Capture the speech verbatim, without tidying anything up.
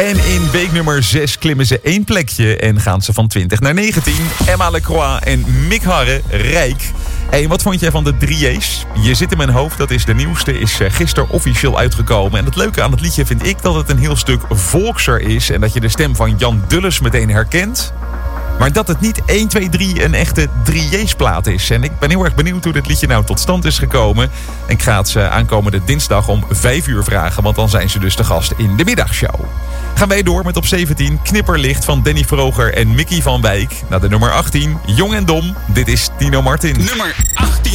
En in week nummer zes klimmen ze één plekje en gaan ze van twintig naar negentien. Emma Lecroix en Mick Harre, Rijk. Hey, wat vond jij van de drie J's? Je zit in mijn hoofd, dat is de nieuwste, is gisteren officieel uitgekomen. En het leuke aan het liedje vind ik dat het een heel stuk volkser is. En dat je de stem van Jan Dulles meteen herkent. Maar dat het niet één, twee, drie een echte drie J's plaat is. En ik ben heel erg benieuwd hoe dit liedje nou tot stand is gekomen. En ik ga het ze aankomende dinsdag om vijf uur vragen. Want dan zijn ze dus de gast in de middagshow. Gaan wij door met op zeventien Knipperlicht van Danny Vroger en Mickey van Wijk. Naar de nummer achttien, Jong en Dom. Dit is Tino Martin. Nummer achttien.